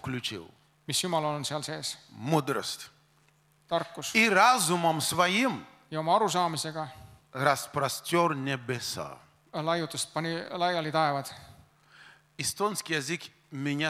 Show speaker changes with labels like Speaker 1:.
Speaker 1: включил.
Speaker 2: mis Jumalal on seal sees.
Speaker 1: Мудрость.
Speaker 2: Tarkus.
Speaker 1: И разумом своим
Speaker 2: Ja oma arusaamisega
Speaker 1: распростер небеса.
Speaker 2: laiutas, pani laiali taevad.
Speaker 1: Эстонский язык меня